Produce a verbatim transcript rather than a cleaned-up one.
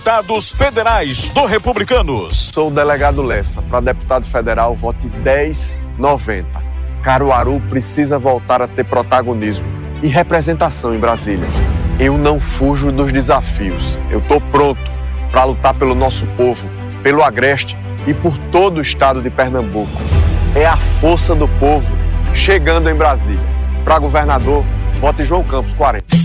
Deputados federais do Republicanos. Sou o delegado Lessa. Para deputado federal, vote dez noventa. Caruaru precisa voltar a ter protagonismo e representação em Brasília. Eu não fujo dos desafios. Eu estou pronto para lutar pelo nosso povo, pelo Agreste e por todo o estado de Pernambuco. É a força do povo chegando em Brasília. Para governador, vote João Campos quarenta.